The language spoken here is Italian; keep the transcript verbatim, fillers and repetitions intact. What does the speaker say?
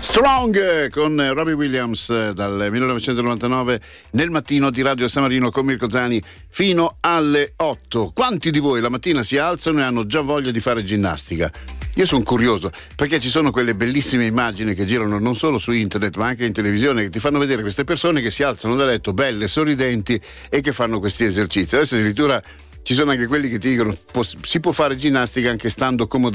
Strong con Robbie Williams dal millenovecentonovantanove nel mattino di Radio San Marino con Mirko Zani fino alle otto. Quanti di voi la mattina si alzano e hanno già voglia di fare ginnastica? Io sono curioso perché ci sono quelle bellissime immagini che girano non solo su internet ma anche in televisione che ti fanno vedere queste persone che si alzano da letto belle, sorridenti e che fanno questi esercizi. Adesso addirittura ci sono anche quelli che ti dicono si può fare ginnastica anche stando comodamente